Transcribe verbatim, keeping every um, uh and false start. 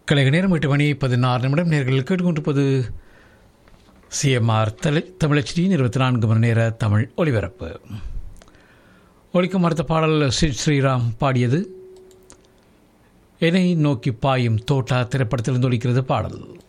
கலைக நேரம் எட்டு மணி பதினாறு நிமிடம் நேர்கள் கேட்டுக்கொண்டிருப்பது சிஎம்ஆர் தலை தமிழச்சியின் இருபத்தி நான்கு மணி நேர தமிழ் ஒலிபரப்பு. ஒலிக்கும் அடுத்த பாடல் சித் ஸ்ரீராம் பாடியது. என்னை நோக்கி பாயும் தோட்டா திரைப்படத்திலிருந்து ஒலிக்கிறது பாடல்.